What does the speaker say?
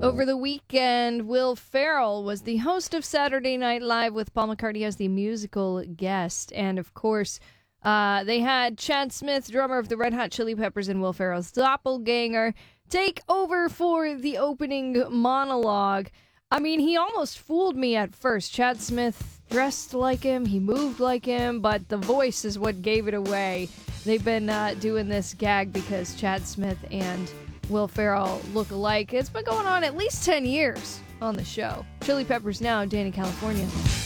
Over the weekend, Will Ferrell was the host of Saturday Night Live with Paul McCartney as the musical guest. And of course, they had Chad Smith, drummer of the Red Hot Chili Peppers and Will Ferrell's doppelganger, take over for the opening monologue. I mean, he almost fooled me at first. Chad Smith dressed like him, he moved like him, but the voice is what gave it away. They've been doing this gag because Chad Smith and Will Ferrell look alike. It's been going on at least 10 years on the show. Chili Peppers now, Danny, California.